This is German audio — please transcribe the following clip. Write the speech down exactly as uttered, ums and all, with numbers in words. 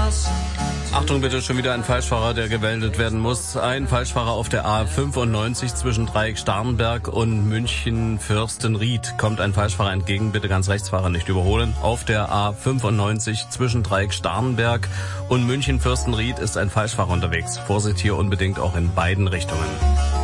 Achtung bitte, schon wieder ein Falschfahrer, der gemeldet werden muss. Ein Falschfahrer auf der A fünfundneunzig zwischen Dreieck Starnberg und München Fürstenried. Kommt ein Falschfahrer entgegen, bitte ganz rechts fahren, nicht überholen. Auf der A fünfundneunzig zwischen Dreieck Starnberg und München Fürstenried ist ein Falschfahrer unterwegs. Vorsicht hier unbedingt auch in beiden Richtungen.